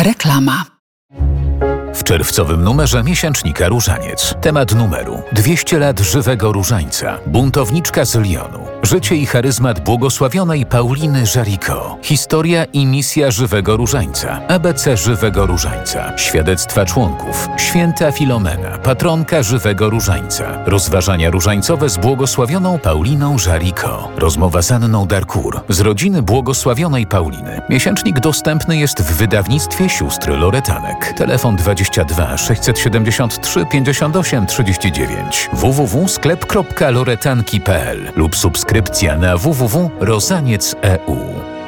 Reklama. W czerwcowym numerze miesięcznika Różaniec. Temat numeru: 200 lat żywego różańca. Buntowniczka z Lyonu. Życie i charyzmat błogosławionej Pauliny Jaricot. Historia i misja żywego różańca. ABC żywego różańca. Świadectwa członków. Święta Filomena, patronka żywego różańca. Rozważania różańcowe z błogosławioną Pauliną Jaricot. Rozmowa z Anną Darcourt z rodziny błogosławionej Pauliny. Miesięcznik dostępny jest w wydawnictwie sióstr Loretanek. Telefon 22 673 58 39 www.sklep.loretanki.pl lub subskrypcja na www.rozaniec.eu.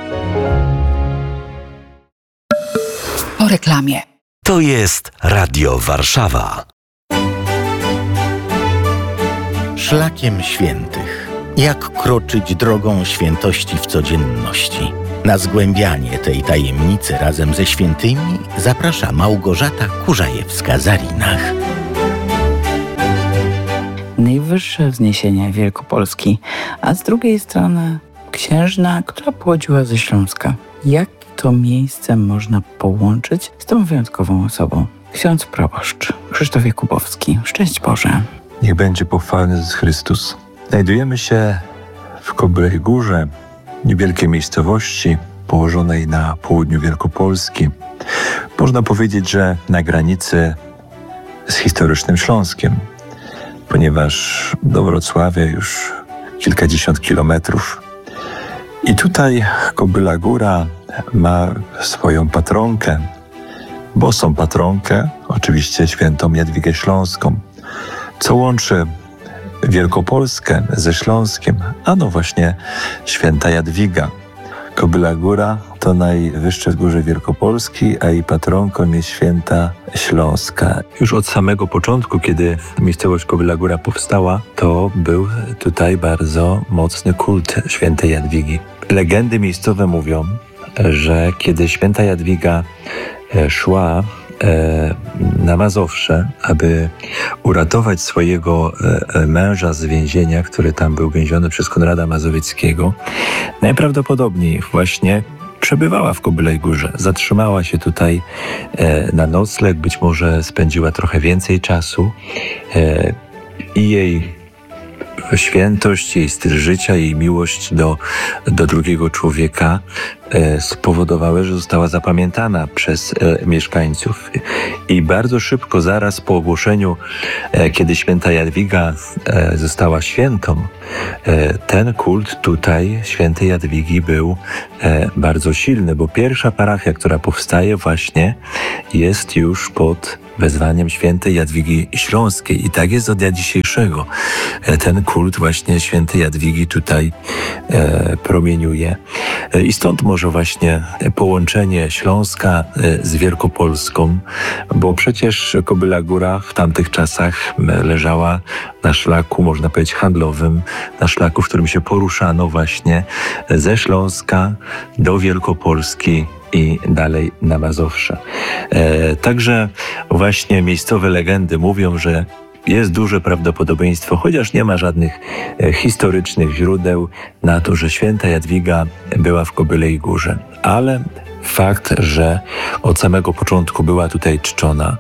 Po reklamie. To jest Radio Warszawa. Szlakiem świętych. Jak kroczyć drogą świętości w codzienności? Na zgłębianie tej tajemnicy razem ze świętymi zaprasza Małgorzata Kurzajewska-Zarinach. Najwyższe wzniesienie Wielkopolski, a z drugiej strony księżna, która pochodziła ze Śląska. Jak to miejsce można połączyć z tą wyjątkową osobą? Ksiądz proboszcz Krzysztof Jakubowski. Szczęść Boże. Niech będzie pochwalony Jezus Chrystus. Znajdujemy się w Kobylej Górze, niewielkiej miejscowości położonej na południu Wielkopolski. Można powiedzieć, że na granicy z historycznym Śląskiem, ponieważ do Wrocławia już kilkadziesiąt kilometrów. I tutaj Kobyla Góra ma swoją patronkę, bosą patronkę, oczywiście świętą Jadwigę Śląską, co łączy Wielkopolskę ze Śląskiem, a no właśnie święta Jadwiga. Kobyla Góra to najwyższe wzgórze Wielkopolski, a jej patronką jest święta Śląska. Już od samego początku, kiedy miejscowość Kobyla Góra powstała, to był tutaj bardzo mocny kult świętej Jadwigi. Legendy miejscowe mówią, że kiedy święta Jadwiga szła na Mazowsze, aby uratować swojego męża z więzienia, który tam był więziony przez Konrada Mazowieckiego, najprawdopodobniej właśnie przebywała w Kobylej Górze. Zatrzymała się tutaj na nocleg, być może spędziła trochę więcej czasu i jej świętość, jej styl życia, jej miłość do drugiego człowieka spowodowały, że została zapamiętana przez mieszkańców. I bardzo szybko, zaraz po ogłoszeniu, kiedy święta Jadwiga została świętą, ten kult tutaj świętej Jadwigi był bardzo silny, bo pierwsza parafia, która powstaje właśnie, jest już pod wezwaniem świętej Jadwigi Śląskiej. I tak jest do dnia dzisiejszego. Ten kult właśnie świętej Jadwigi tutaj promieniuje. I stąd może właśnie połączenie Śląska z Wielkopolską, bo przecież Kobyla Góra w tamtych czasach leżała na szlaku, można powiedzieć, handlowym, na szlaku, w którym się poruszano właśnie ze Śląska do Wielkopolski i dalej na Mazowsze. Także właśnie miejscowe legendy mówią, że jest duże prawdopodobieństwo, chociaż nie ma żadnych historycznych źródeł na to, że święta Jadwiga była w Kobylej Górze. Ale fakt, że od samego początku była tutaj czczona,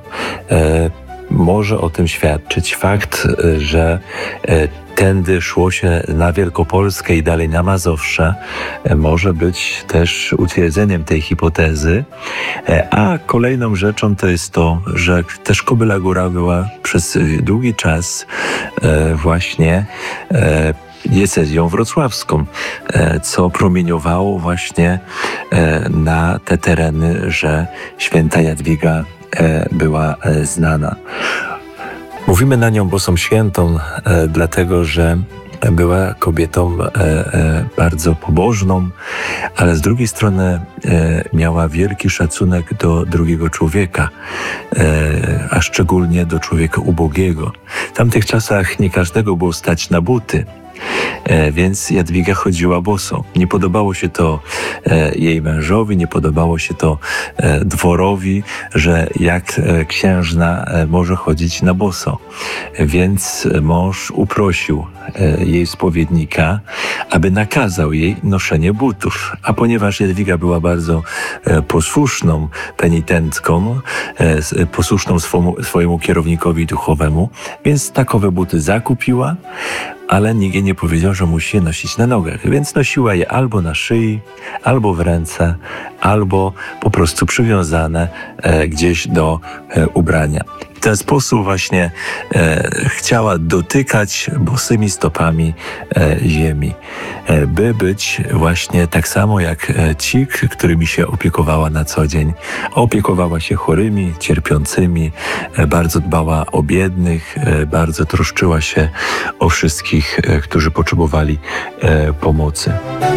może o tym świadczyć. Fakt, że tędy szło się na Wielkopolskę i dalej na Mazowsze, może być też utwierdzeniem tej hipotezy. A kolejną rzeczą to jest to, że też Kobyla Góra była przez długi czas właśnie diecezją wrocławską, co promieniowało właśnie na te tereny, że święta Jadwiga była znana. Mówimy na nią bosą świętą, dlatego że była kobietą bardzo pobożną, ale z drugiej strony miała wielki szacunek do drugiego człowieka, a szczególnie do człowieka ubogiego. W tamtych czasach nie każdego było stać na buty Więc Jadwiga chodziła boso. Nie podobało się to jej mężowi, nie podobało się to dworowi, że jak księżna może chodzić na boso. Więc mąż uprosił jej spowiednika, aby nakazał jej noszenie butów. A ponieważ Jadwiga była bardzo posłuszną penitentką, posłuszną swojemu kierownikowi duchowemu, więc takowe buty zakupiła, ale nikt jej nie powiedział, że musi je nosić na nogach, więc nosiła je albo na szyi, albo w ręce, albo po prostu przywiązane gdzieś do ubrania. W ten sposób właśnie chciała dotykać bosymi stopami ziemi, by być właśnie tak samo jak ci, którymi się opiekowała na co dzień. Opiekowała się chorymi, cierpiącymi, bardzo dbała o biednych, bardzo troszczyła się o wszystkich, którzy potrzebowali pomocy.